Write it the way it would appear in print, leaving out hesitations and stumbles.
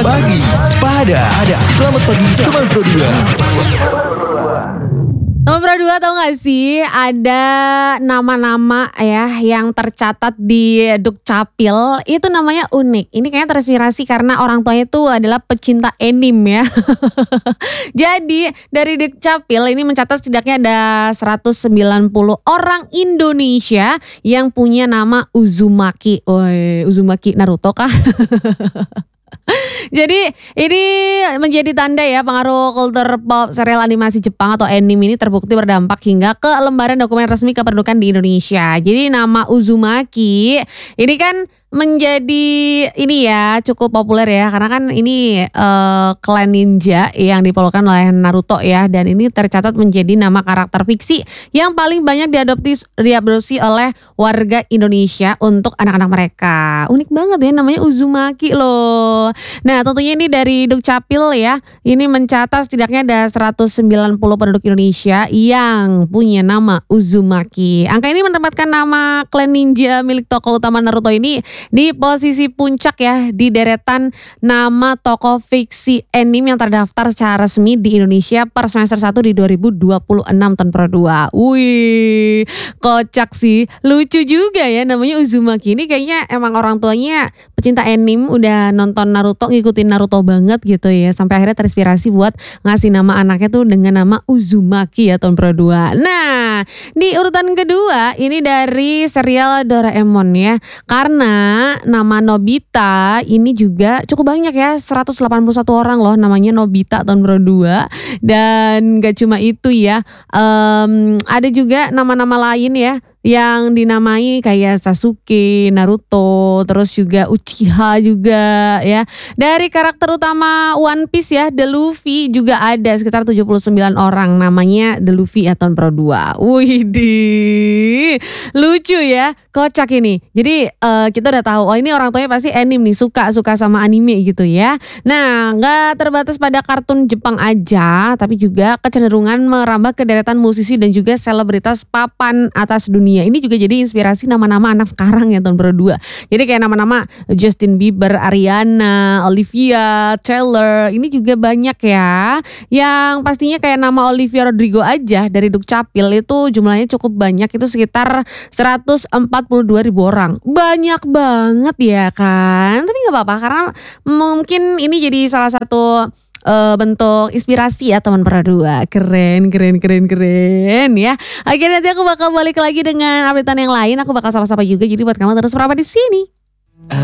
Pagi Sepada. Selamat pagi teman Pro 2. Teman Pro 2 tahu gak sih ada nama-nama ya yang tercatat di Dukcapil itu namanya unik. Ini kayaknya terinspirasi karena orang tuanya itu adalah pecinta anime ya. Jadi dari Dukcapil ini mencatat setidaknya ada 190 orang Indonesia yang punya nama Uzumaki. Uzumaki Naruto kah? Jadi ini menjadi tanda ya pengaruh kultur pop serial animasi Jepang atau anime ini terbukti berdampak hingga ke lembaran dokumen resmi kependudukan di Indonesia. Jadi nama Uzumaki ini kan menjadi ini ya cukup populer ya karena kan ini klan ninja yang diperlukan oleh Naruto ya, dan ini tercatat menjadi nama karakter fiksi yang paling banyak diadopsi oleh warga Indonesia untuk anak-anak mereka. Unik banget ya namanya Uzumaki loh. Nah tentunya ini dari Dukcapil ya, ini mencatat setidaknya ada 190 penduduk Indonesia yang punya nama Uzumaki. Angka ini menempatkan nama klan ninja milik tokoh utama Naruto ini di posisi puncak ya di deretan nama tokoh fiksi anime yang terdaftar secara resmi di Indonesia per semester 1 di 2026 tahun Pro 2. Wih, kocak sih. Lucu juga ya namanya Uzumaki. Ini kayaknya emang orang tuanya pecinta anime, udah nonton Naruto, ngikutin Naruto banget gitu ya. Sampai akhirnya terinspirasi buat ngasih nama anaknya tuh dengan nama Uzumaki ya tahun Pro 2. Nah, di urutan kedua ini dari serial Doraemon ya. Karena nama Nobita ini juga cukup banyak ya, 181 orang loh namanya Nobita tahun Pro 2. Dan gak cuma itu ya, ada juga nama-nama lain ya yang dinamai kayak Sasuke, Naruto, terus juga Uchiha juga ya. Dari karakter utama One Piece ya, The Luffy juga ada sekitar 79 orang namanya The Luffy ya tahun Pro 2. Wih, lucu ya, kocak ini. Jadi kita udah tahu, oh ini orang tuanya pasti anime nih, suka sama anime gitu ya. Nah, gak terbatas pada kartun Jepang aja, tapi juga kecenderungan merambah ke deretan musisi dan juga selebritas papan atas dunia. Ini juga jadi inspirasi nama-nama anak sekarang ya tahun Pro 2. Jadi kayak nama-nama Justin Bieber, Ariana, Olivia, Taylor. Ini juga banyak ya. Yang pastinya kayak nama Olivia Rodrigo aja dari Dukcapil itu jumlahnya cukup banyak. Itu sekitar 142.000 orang. Banyak banget ya kan. Tapi gak apa-apa karena mungkin ini jadi salah satu bentuk inspirasi ya teman Pro 2. Keren ya. Akhirnya nanti aku bakal balik lagi dengan updatean yang lain. Aku bakal sapa-sapa juga. Jadi buat kamu terus berapa di sini.